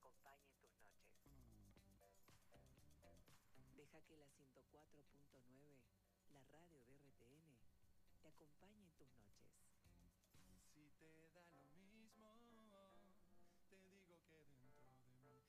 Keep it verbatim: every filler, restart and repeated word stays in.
acompañe en tus noches. Deja que la ciento cuatro punto nueve, la radio de R T N, te acompañe en tus noches.